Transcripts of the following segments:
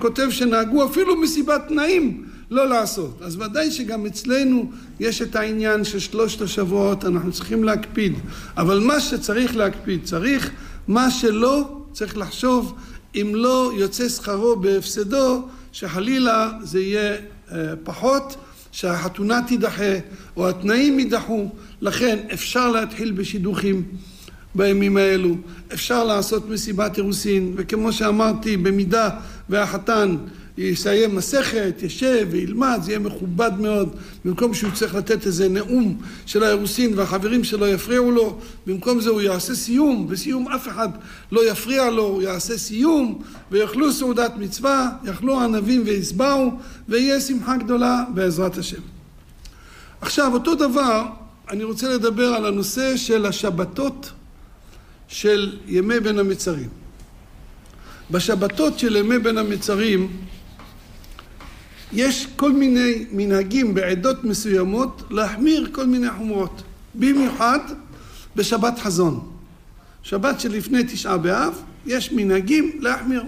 כותב שנהגו אפילו מסיבת תנאים לא לעשות. אז ודאי שגם אצלנו יש את העניין של 3 השבועות, אנחנו צריכים להקפיד. אבל מה שצריך להקפיד, צריך, מה שלא צריך לחשוב, אם לא יוצא שכרו בהפסדו, שחלילה זה יהיה פחות, שהחתונה תידחה או התנאים יידחו. לכן אפשר להתחיל בשידוכים בימים האלו, אפשר לעשות מסיבת אירוסין, וכמו שאמרתי, במידה והחתן יסיים מסכת, ישב וילמד, זה יהיה מכובד מאוד. במקום שהוא צריך לתת איזה נאום של האירוסין והחברים שלו יפריעו לו, במקום זה הוא יעשה סיום, בסיום אף אחד לא יפריע לו, הוא יעשה סיום ויאכלו סעודת מצווה, יאכלו ענבים ויסבעו, ויהיה שמחה גדולה בעזרת השם. עכשיו אותו דבר אני רוצה לדבר על הנושא של השבתות של ימי בין המצרים. בשבתות של ימי בין המצרים יש כל מיני מנהגים בעדות מסוימות להחמיר כל מיני חומרות, במיוחד בשבת חזון. שבת שלפני 9 באב יש מנהגים להחמיר.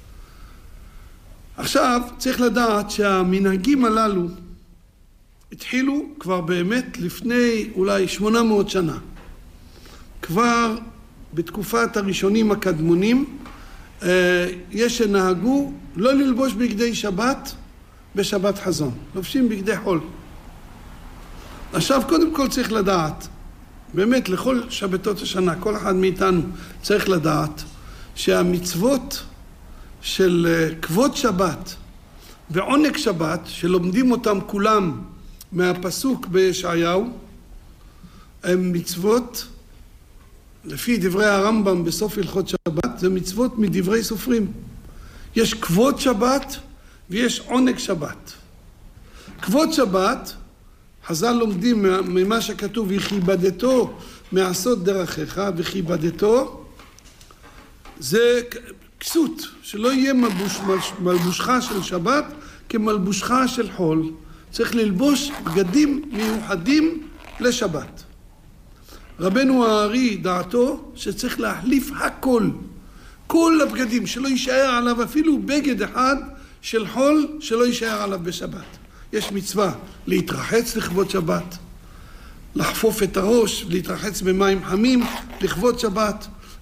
עכשיו צריך לדעת שהמנהגים הללו התחילו כבר באמת לפני אולי 800 שנה. כבר בתקופת הראשונים הקדמונים יש שנהגו לא ללבוש בגדי שבת בשבת חזון, לובשים בגדי חול. עכשיו קודם כל צריך לדעת, באמת לכל שבתות השנה, כל אחד מאיתנו צריך לדעת שהמצוות של כבוד שבת ועונג שבת, שלומדים אותם כולם מהפסוק בישעיהו, הם מצוות לפי דברי הרמב"ם בסוף הלכות שבת, זה מצוות מדברי סופרים. יש כבוד שבת ויש עונג שבת. כבוד שבת, חז"ל לומדים ממה שכתוב, וכיבדתו מעשות דרכיך, וכיבדתו, זה כסות, שלא יהיה מלבושך של שבת כמלבושך של חול. צריך ללבוש בגדים מיוחדים לשבת. רבנו הארי דעתו שצריך להחליף הכל, כל הבגדים, שלא יישאר עליו אפילו בגד אחד של חול, שלא יישאר עליו בשבת. יש מצווה להתרחץ לכבוד שבת, לחפוף את הראש, להתרחץ במים חמים לכבוד שבת,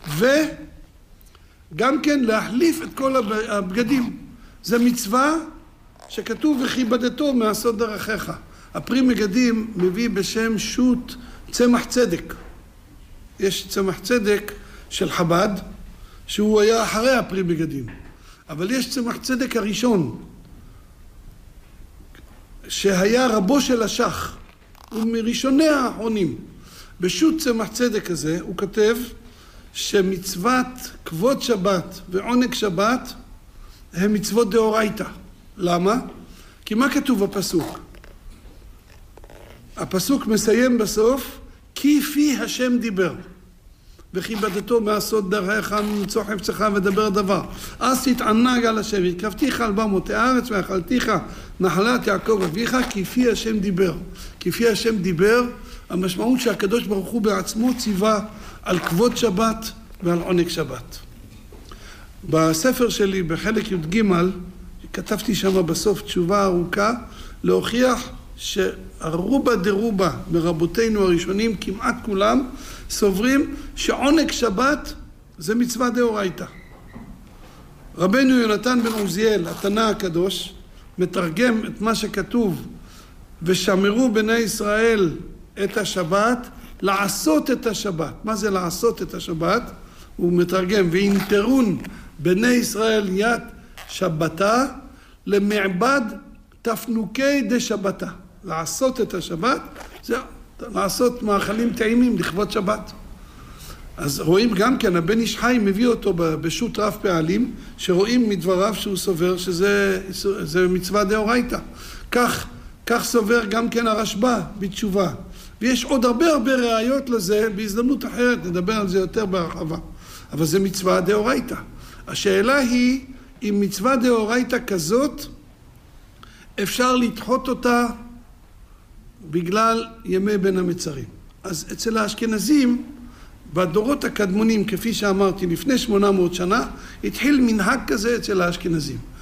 וגם כן להחליף את כל הבגדים. זה מצווה שכתוב וכיבדתו מעשות דרכיך. הפרי מגדים מביא בשם שו"ת צמח צדק. יש צמח צדק של חב"ד שהוא היה אחרי הפרי מגדים, אבל יש צמח צדק הראשון שהיה רבו של השח, הוא מראשוני האחרונים. בשו"ת צמח צדק הזה הוא כותב שמצוות כבוד שבת ועונג שבת הם מצוות דאורייתא. למה? כי מה כתוב בפסוק? הפסוק מסיים בסוף, כי פי השם דיבר, וכיבדתו מעשות דרכיך ממצוא חפצך ודבר דבר. אז תתענג על השם, התקפתיך על במות הארץ ואכלתיך נחלת יעקב אביך, כי פי השם דיבר. כי פי השם דיבר, המשמעות שהקדוש ברוך הוא בעצמו ציווה על כבוד שבת ועל עונג שבת. בספר שלי בחלק י"ג כתבתי שם בסוף תשובה ארוכה להוכיח שהרובה דרובה מרבותינו הראשונים, כמעט כולם, סוברים שעונג שבת זה מצווה דאורייתא. רבנו יונתן בן עוזיאל, התנא הקדוש, מתרגם את מה שכתוב ושמרו בני ישראל את השבת, לעשות את השבת. מה זה לעשות את השבת? הוא מתרגם, וינטרון בני ישראל יד שבתה למעבד תפנוקי דשבתה. לעשות את השבת זה לעשות מאכלים טעימים לכבוד שבת. אז רואים גם כן, הבן איש חי מביא אותו בשו"ת רב פעלים, שרואים מדבריו שהוא סובר שזה מצווה דאורייתא. כך סובר גם כן הרשב"א בתשובה. ויש עוד הרבה ראיות לזה, בהזדמנות אחרת נדבר על זה יותר בהרחבה. אבל זה מצווה דאורייתא. השאלה היא, אם מצווה דאורייתא כזאת, אפשר לדחות אותה בגלל ימי בין המצרים. אז אצל האשכנזים, בדורות הקדמונים, כפי שאמרתי, לפני 800 שנה, התחיל מנהג כזה אצל האשכנזים.